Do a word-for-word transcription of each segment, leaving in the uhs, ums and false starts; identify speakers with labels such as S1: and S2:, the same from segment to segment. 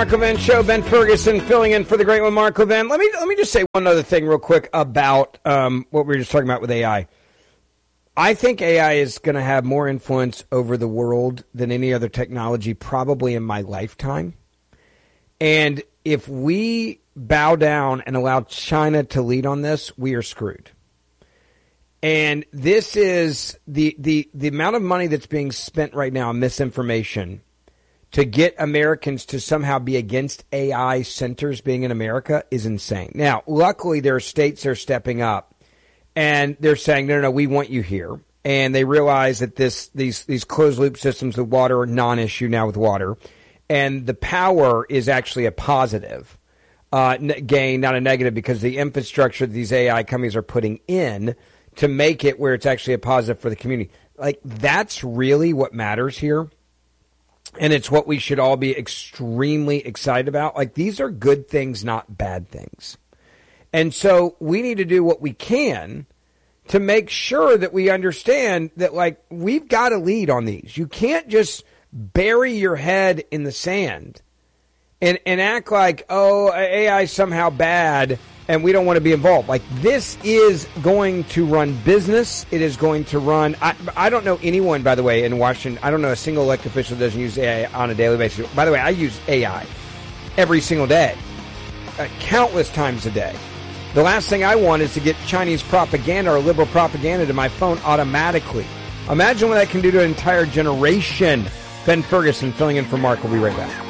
S1: Mark Levin Show. Ben Ferguson filling in for the great one, Mark Levin. Let me let me just say one other thing real quick about um, what we were just talking about with A I. I think A I is going to have more influence over the world than any other technology probably in my lifetime. And if we bow down and allow China to lead on this, we are screwed. And this is the the the amount of money that's being spent right now on misinformation to get Americans to somehow be against A I centers being in America is insane. Now, luckily, there are states that are stepping up, and they're saying, no, no, no, we want you here. And they realize that this these these closed-loop systems with water are non-issue now with water. And the power is actually a positive uh, gain, not a negative, because the infrastructure that these A I companies are putting in to make it where it's actually a positive for the community. Like, that's really what matters here. And it's what we should all be extremely excited about. Like, these are good things, not bad things. And so we need to do what we can to make sure that we understand that, like, we've got to lead on these. You can't just bury your head in the sand and, and act like, oh, A I is somehow bad and we don't want to be involved. Like, this is going to run business. It is going to run. I, I don't know anyone, by the way, in Washington. I don't know a single elected official that doesn't use A I on a daily basis. By the way, I use A I every single day, uh, countless times a day. The last thing I want is to get Chinese propaganda or liberal propaganda to my phone automatically. Imagine what that can do to an entire generation. Ben Ferguson filling in for Mark. We'll be right back.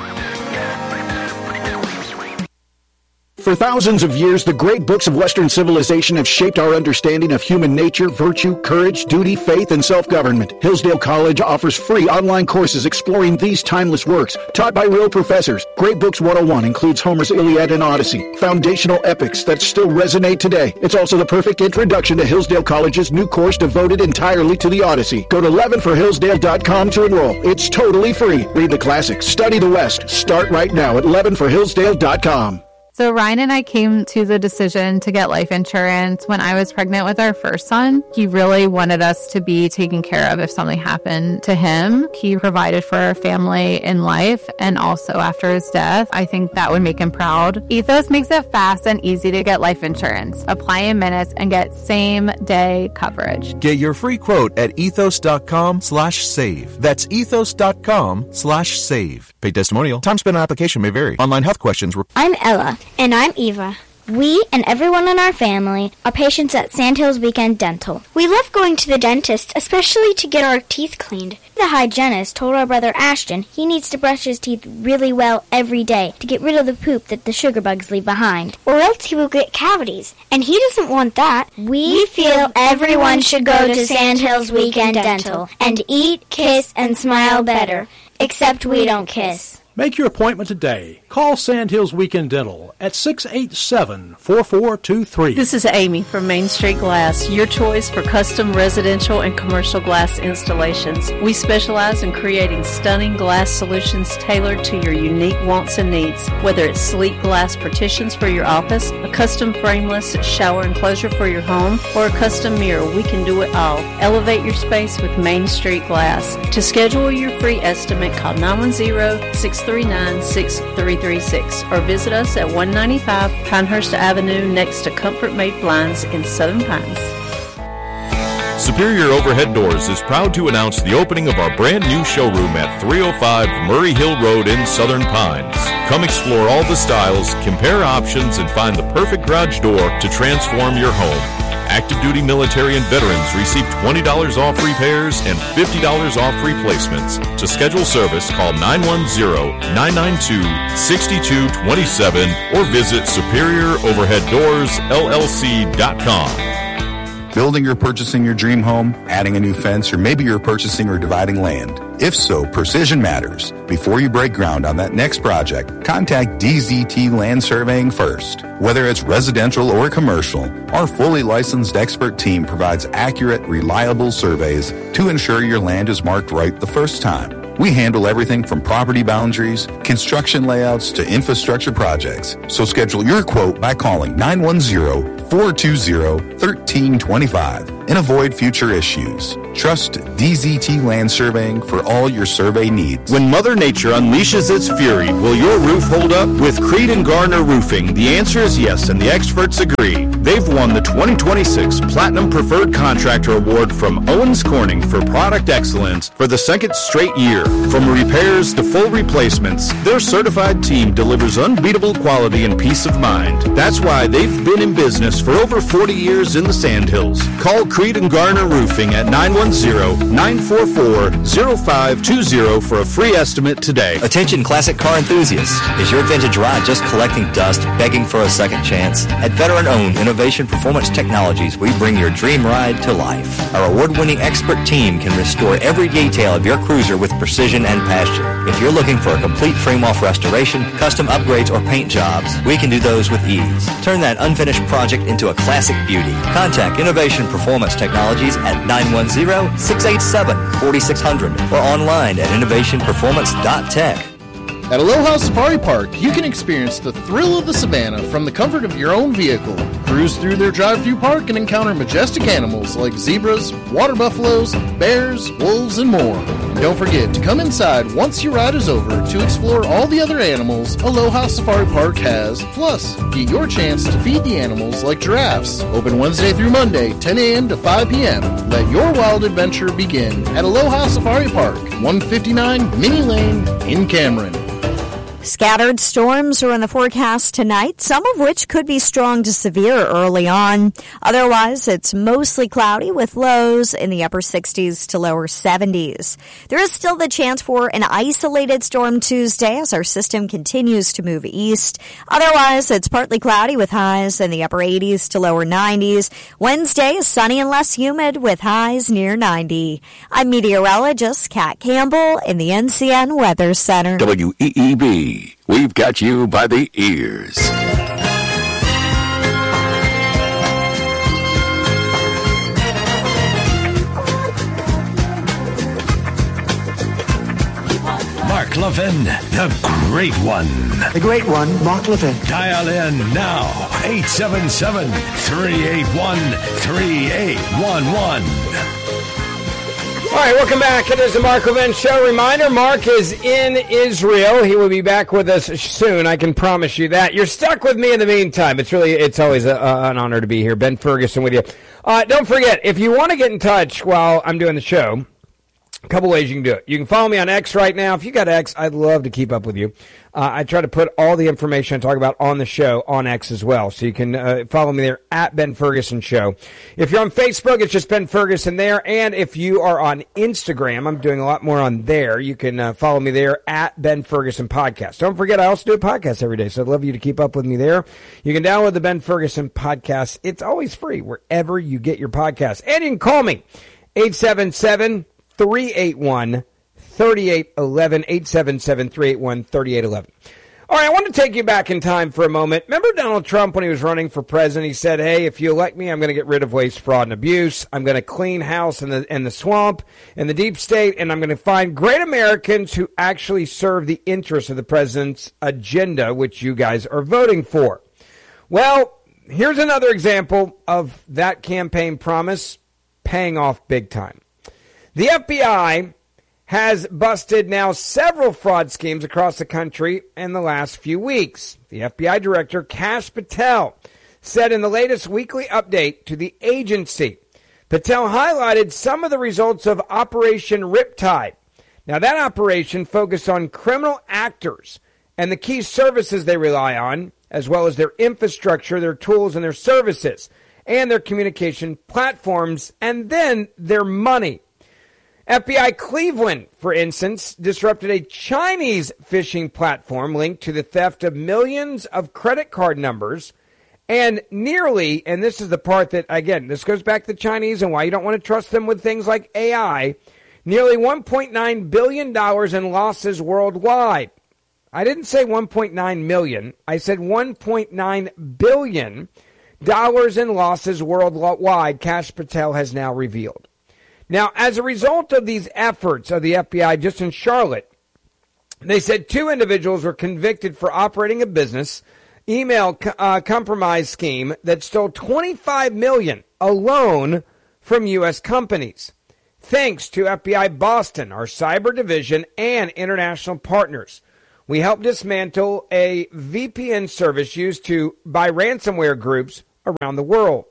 S2: For thousands of years, the great books of Western civilization have shaped our understanding of human nature, virtue, courage, duty, faith, and self-government. Hillsdale College offers free online courses exploring these timeless works, taught by real professors. Great Books one oh one includes Homer's Iliad and Odyssey, foundational epics that still resonate today. It's also the perfect introduction to Hillsdale College's new course devoted entirely to the Odyssey. Go to eleven for hillsdale dot com to enroll. It's totally free. Read the classics, study the West. Start right now at eleven for hillsdale dot com.
S3: So Ryan and I came to the decision to get life insurance when I was pregnant with our first son. He really wanted us to be taken care of if something happened to him. He provided for our family in life and also after his death. I think that would make him proud. Ethos makes it fast and easy to get life insurance. Apply in minutes and get same day coverage.
S4: Get your free quote at ethos.com slash save. That's ethos.com slash save. Paid testimonial. Time spent on application may vary. Online health questions. Re-
S5: I'm Ella. And I'm Eva. We and everyone in our family are patients at Sandhills Weekend Dental. We love going to the dentist, especially to get our teeth cleaned. The hygienist told our brother Ashton he needs to brush his teeth really well every day to get rid of the poop that the sugar bugs leave behind, or else he will get cavities, and he doesn't want that. We, we feel everyone should go to Sandhills Weekend Dental and eat, kiss, and smile better, except we don't kiss.
S6: Make your appointment today. Call Sandhills Weekend Dental at six eight seven, four four two three.
S7: This is Amy from Main Street Glass, your choice for custom residential and commercial glass installations. We specialize in creating stunning glass solutions tailored to your unique wants and needs. Whether it's sleek glass partitions for your office, a custom frameless shower enclosure for your home, or a custom mirror, we can do it all. Elevate your space with Main Street Glass. To schedule your free estimate, call nine one zero, six three nine, six three three six or visit us at one ninety-five Pinehurst Avenue next to Comfort Made Blinds in Southern Pines.
S8: Superior Overhead Doors is proud to announce the opening of our brand new showroom at three oh five Murray Hill Road in Southern Pines. Come explore all the styles, compare options, and find the perfect garage door to transform your home. Active duty military and veterans receive twenty dollars off repairs and fifty dollars off replacements. To schedule service, call nine one zero, nine nine two, six two two seven or visit superior overhead doors L L C dot com.
S9: Building or purchasing your dream home, adding a new fence, or maybe you're purchasing or dividing land. If so, precision matters. Before you break ground on that next project, contact D Z T Land Surveying first. Whether it's residential or commercial, our fully licensed expert team provides accurate, reliable surveys to ensure your land is marked right the first time. We handle everything from property boundaries, construction layouts, to infrastructure projects. So schedule your quote by calling nine one zero, four two zero, one three two five. and avoid future issues. Trust D Z T Land Surveying for all your survey needs.
S10: When Mother Nature unleashes its fury, will your roof hold up? With Creed and Garner Roofing, the answer is yes, and the experts agree. They've won the twenty twenty-six Platinum Preferred Contractor Award from Owens Corning for product excellence for the second straight year. From repairs to full replacements, their certified team delivers unbeatable quality and peace of mind. That's why they've been in business for over forty years in the Sandhills. Call Creed and Garner Roofing at nine one zero, nine four four, zero five two zero for a free estimate today.
S11: Attention classic car enthusiasts. Is your vintage ride just collecting dust, begging for a second chance? At veteran-owned Innovation Performance Technologies, we bring your dream ride to life. Our award-winning expert team can restore every detail of your cruiser with precision and passion. If you're looking for a complete frame-off restoration, custom upgrades, or paint jobs, we can do those with ease. Turn that unfinished project into a classic beauty. Contact Innovation Performance Technologies at nine one zero, six eight seven, four six zero zero or online at innovation performance dot tech.
S12: At Aloha Safari Park, you can experience the thrill of the savannah from the comfort of your own vehicle. Cruise through their drive-through park and encounter majestic animals like zebras, water buffaloes, bears, wolves, and more. And don't forget to come inside once your ride is over to explore all the other animals Aloha Safari Park has. Plus, get your chance to feed the animals like giraffes. Open Wednesday through Monday, ten a.m. to five p.m. Let your wild adventure begin at Aloha Safari Park, one fifty-nine Minnie Lane in Cameron.
S13: Scattered storms are in the forecast tonight, some of which could be strong to severe early on. Otherwise, it's mostly cloudy with lows in the upper sixties to lower seventies. There is still the chance for an isolated storm Tuesday as our system continues to move east. Otherwise, it's partly cloudy with highs in the upper eighties to lower nineties. Wednesday is sunny and less humid with highs near ninety. I'm meteorologist Kat Campbell in the N C N Weather Center.
S14: W E E B. We've got you by the ears.
S15: Mark Levin, the great one.
S16: The great one, Mark Levin.
S15: Dial in now, eight seven seven, three eight one, three eight one one.
S1: All right, welcome back. It is the Mark Levin Show. Reminder, Mark is in Israel. He will be back with us soon. I can promise you that. You're stuck with me in the meantime. It's really, it's always a, a, an honor to be here. Ben Ferguson with you. Uh, don't forget, if you want to get in touch while I'm doing the show, a couple ways you can do it. You can follow me on X right now. If you got X, I'd love to keep up with you. Uh, I try to put all the information I talk about on the show on X as well. So you can uh, follow me there at Ben Ferguson Show. If you're on Facebook, it's just Ben Ferguson there. And if you are on Instagram, I'm doing a lot more on there. You can uh, follow me there at Ben Ferguson Podcast. Don't forget, I also do a podcast every day. So I'd love you to keep up with me there. You can download the Ben Ferguson Podcast. It's always free wherever you get your podcasts. And you can call me, eight seven seven, three eight one, three eight one one, eight seven seven, three eight one, three eight one one. All right, I want to take you back in time for a moment. Remember Donald Trump when he was running for president? He said, hey, if you elect me, I'm going to get rid of waste, fraud, and abuse. I'm going to clean house in the, in the swamp, in the deep state, and I'm going to find great Americans who actually serve the interests of the president's agenda, which you guys are voting for. Well, here's another example of that campaign promise paying off big time. The F B I has busted now several fraud schemes across the country in the last few weeks. The F B I director, Kash Patel, said in the latest weekly update to the agency, Patel highlighted some of the results of Operation Riptide. Now, that operation focused on criminal actors and the key services they rely on, as well as their infrastructure, their tools, and their services, and their communication platforms, and then their money. F B I Cleveland, for instance, disrupted a Chinese phishing platform linked to the theft of millions of credit card numbers and nearly, and this is the part that, again, this goes back to the Chinese and why you don't want to trust them with things like A I, nearly one point nine billion dollars in losses worldwide. I didn't say one point nine million. I said one point nine billion dollars in losses worldwide, Kash Patel has now revealed. Now, as a result of these efforts of the F B I just in Charlotte, they said two individuals were convicted for operating a business email uh, compromise scheme that stole twenty-five million dollars alone from U S companies. Thanks to F B I Boston, our cyber division, and international partners, we helped dismantle a V P N service used to by ransomware groups around the world.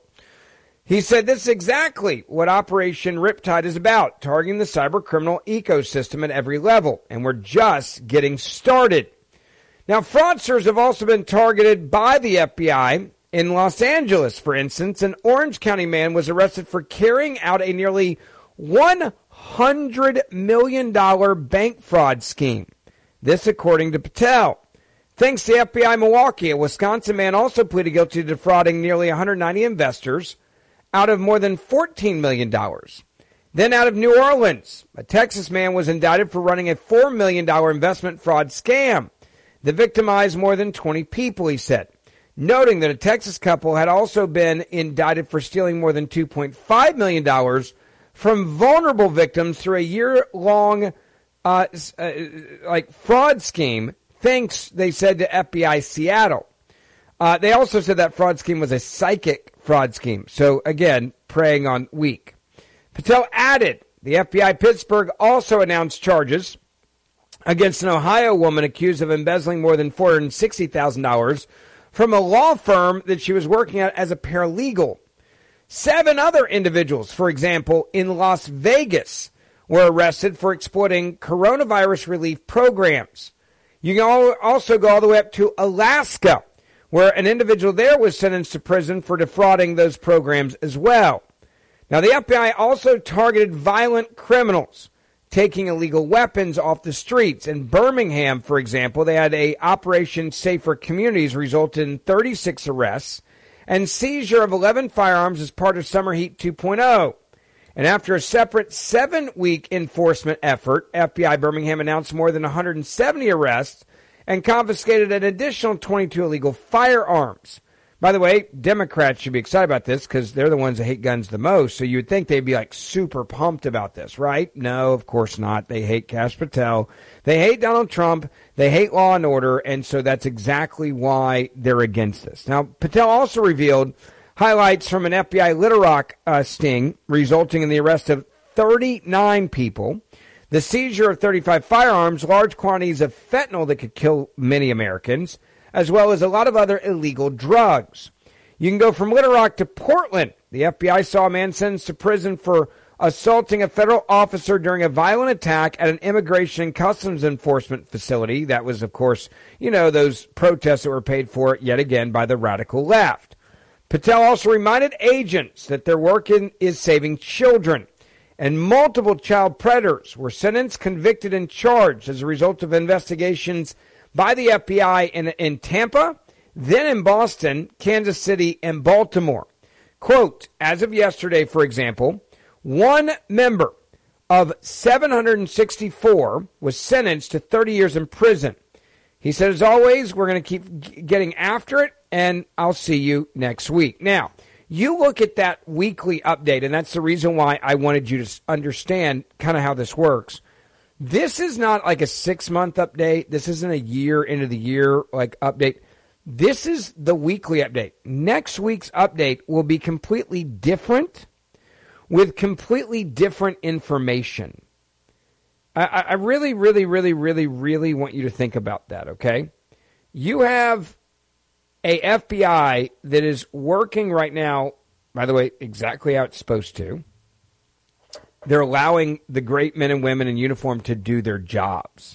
S1: He said this is exactly what Operation Riptide is about, targeting the cyber criminal ecosystem at every level, and we're just getting started. Now, fraudsters have also been targeted by the F B I. In Los Angeles, for instance, an Orange County man was arrested for carrying out a nearly one hundred million dollars bank fraud scheme. This according to Patel. Thanks to F B I Milwaukee, a Wisconsin man also pleaded guilty to defrauding nearly one hundred ninety investors out of more than fourteen million dollars. Then out of New Orleans, a Texas man was indicted for running a four million dollars investment fraud scam that victimized more than twenty people, he said, noting that a Texas couple had also been indicted for stealing more than two point five million dollars from vulnerable victims through a year-long uh, uh, like fraud scheme, thanks, they said, to F B I Seattle. Uh, they also said that fraud scheme was a psychic fraud scheme. So, again, preying on weak. Patel added, the F B I Pittsburgh also announced charges against an Ohio woman accused of embezzling more than four hundred sixty thousand dollars from a law firm that she was working at as a paralegal. Seven other individuals, for example, in Las Vegas, were arrested for exploiting coronavirus relief programs. You can also go all the way up to Alaska, where an individual there was sentenced to prison for defrauding those programs as well. Now, the F B I also targeted violent criminals, taking illegal weapons off the streets. In Birmingham, for example, they had a Operation Safer Communities resulted in thirty-six arrests and seizure of eleven firearms as part of Summer Heat two point oh. And after a separate seven-week enforcement effort, F B I Birmingham announced more than one hundred seventy arrests and confiscated an additional twenty-two illegal firearms. By the way, Democrats should be excited about this because they're the ones that hate guns the most, so you would think they'd be like super pumped about this, right? No, of course not. They hate Kash Patel. They hate Donald Trump. They hate law and order, and so that's exactly why they're against this. Now, Patel also revealed highlights from an F B I Little Rock uh, sting resulting in the arrest of thirty-nine people, the seizure of thirty-five firearms, large quantities of fentanyl that could kill many Americans, as well as a lot of other illegal drugs. You can go from Little Rock to Portland. The F B I saw a man sentenced to prison for assaulting a federal officer during a violent attack at an immigration and customs enforcement facility. That was, of course, you know, those protests that were paid for yet again by the radical left. Patel also reminded agents that their work in, is saving children. And multiple child predators were sentenced, convicted, and charged as a result of investigations by the F B I in, in Tampa, then in Boston, Kansas City, and Baltimore. Quote, as of yesterday, for example, one member of seven hundred sixty-four was sentenced to thirty years in prison. He said, as always, we're going to keep g- getting after it, and I'll see you next week. Now, you look at that weekly update, and that's the reason why I wanted you to understand kind of how this works. This is not like a six-month update. This isn't a year into the year like update. This is the weekly update. Next week's update will be completely different with completely different information. I, I really, really, really, really, really want you to think about that, okay? You have a F B I that is working right now, by the way, exactly how it's supposed to. They're allowing the great men and women in uniform to do their jobs.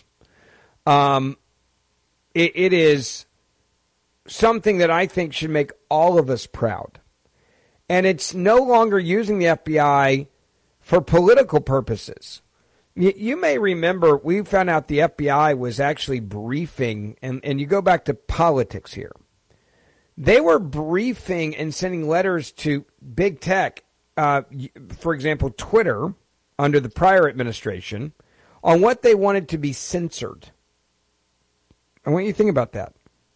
S1: Um, it, it is something that I think should make all of us proud. And it's no longer using the F B I for political purposes. You, you may remember we found out the F B I was actually briefing, and, and you go back to politics here. They were briefing and sending letters to big tech, uh, for example, Twitter, under the prior administration, on what they wanted to be censored. I want you to think about that.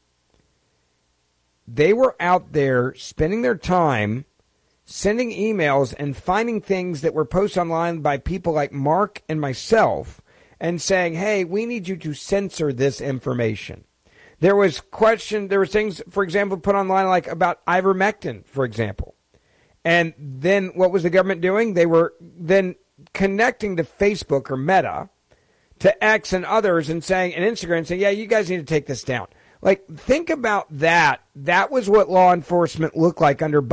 S1: They were out there spending their time sending emails and finding things that were posted online by people like Mark and myself and saying, hey, we need you to censor this information. There was question, there were things, for example, put online like about ivermectin, for example. And then what was the government doing? They were then connecting to Facebook or Meta, to X and others, and saying, and Instagram saying, yeah, you guys need to take this down. Like, think about that. That was what law enforcement looked like under